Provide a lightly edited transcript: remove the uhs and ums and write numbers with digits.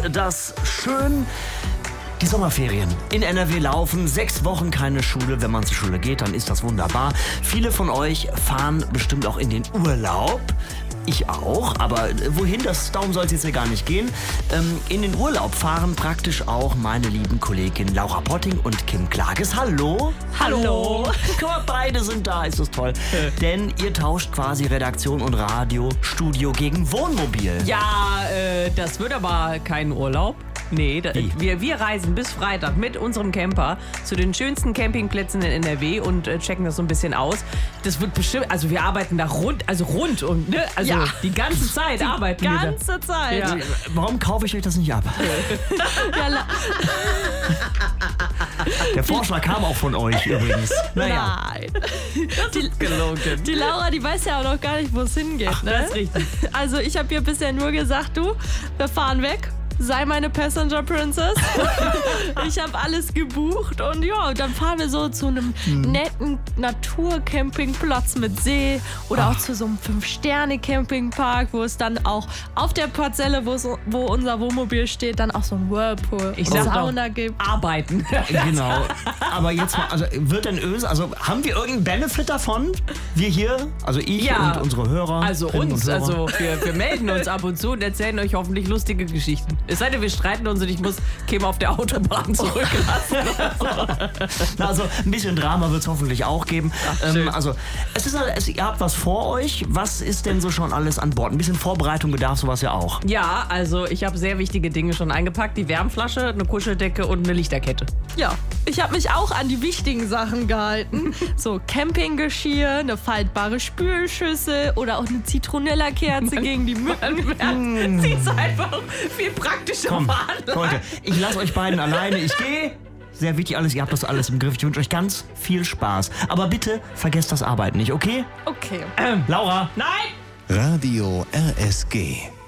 dass schön die Sommerferien in NRW laufen. 6 Wochen keine Schule. Wenn man zur Schule geht, dann ist das wunderbar. Viele von euch fahren bestimmt auch in den Urlaub. Ich auch, aber wohin, darum soll es jetzt ja gar nicht gehen. In den Urlaub fahren praktisch auch meine lieben Kolleginnen Laura Potting und Kim Klages. Hallo. Hallo. Guck mal, beide sind da, ist das toll. Denn ihr tauscht quasi Redaktion und Radiostudio gegen Wohnmobil. Ja, das wird aber kein Urlaub. Nee, wir reisen bis Freitag mit unserem Camper zu den schönsten Campingplätzen in NRW und checken das so ein bisschen aus. Das wird bestimmt, also wir arbeiten da rund und ne, also ja, die ganze Zeit arbeiten wir. Die ganze Zeit. Ja. Warum kaufe ich euch das nicht ab? Der Vorschlag kam auch von euch übrigens. Naja. Nein. Das ist gelogen. Die Laura, die weiß ja auch noch gar nicht, wo es hingeht. Ach, ne? Das ist richtig. Also ich habe ihr bisher nur gesagt, du, wir fahren weg. Sei meine Passenger Princess. Ich habe alles gebucht und ja, dann fahren wir so zu einem netten Naturcampingplatz mit See oder auch zu so einem 5-Sterne-Campingpark, wo es dann auch auf der Parzelle, wo unser Wohnmobil steht, dann auch so ein Whirlpool und Sauna gibt. Arbeiten. Genau. Aber jetzt mal, also wird denn also haben wir irgendeinen Benefit davon? Wir hier, also ich und unsere Hörer. Also uns, wir melden uns ab und zu und erzählen euch hoffentlich lustige Geschichten. Es sei denn, wir streiten uns und ich muss Kim auf der Autobahn zurücklassen. Also ein bisschen Drama wird es hoffentlich auch geben. Ach, also ihr habt was vor euch. Was ist denn so schon alles an Bord? Ein bisschen Vorbereitung bedarf sowas ja auch. Ja, also ich habe sehr wichtige Dinge schon eingepackt. Die Wärmflasche, eine Kuscheldecke und eine Lichterkette. Ja, ich habe mich auch an die wichtigen Sachen gehalten. So Campinggeschirr, eine faltbare Spülschüssel oder auch eine Zitronella-Kerze gegen die Mücken. Sie ist einfach viel praktischer. Komm, Leute, ich lasse euch beiden alleine. Ich gehe. Sehr wichtig alles, ihr habt das alles im Griff. Ich wünsche euch ganz viel Spaß. Aber bitte vergesst das Arbeiten nicht, okay? Okay. Laura. Nein! Radio RSG.